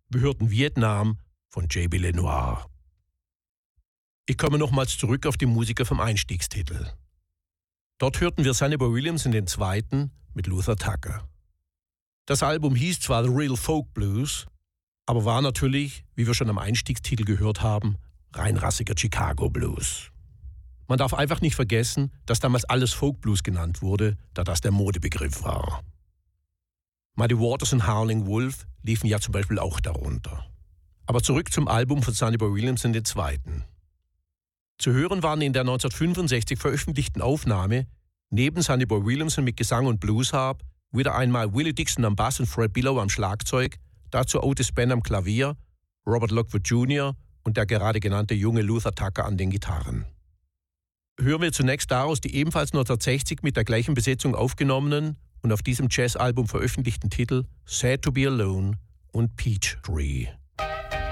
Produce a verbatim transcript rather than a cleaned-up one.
Wir hörten Vietnam von J B Lenoir. Ich komme nochmals zurück auf die Musiker vom Einstiegstitel. Dort hörten wir Sonny Boy Williams in den zweiten mit Luther Tucker. Das Album hieß zwar The Real Folk Blues, aber war natürlich, wie wir schon am Einstiegstitel gehört haben, reinrassiger Chicago Blues. Man darf einfach nicht vergessen, dass damals alles Folk Blues genannt wurde, da das der Modebegriff war. Muddy Waters und Howling Wolf liefen ja zum Beispiel auch darunter. Aber zurück zum Album von Sonny Boy Williams in den zweiten. Zu hören waren in der neunzehnhundertfünfundsechzig veröffentlichten Aufnahme neben Sonny Boy Williamson mit Gesang und Bluesharp wieder einmal Willie Dixon am Bass und Fred Billow am Schlagzeug, dazu Otis Ben am Klavier, Robert Lockwood Junior und der gerade genannte junge Luther Tucker an den Gitarren. Hören wir zunächst daraus die ebenfalls neunzehnhundertsechzig mit der gleichen Besetzung aufgenommenen und auf diesem Jazzalbum veröffentlichten Titel Sad to Be Alone und Peach Tree.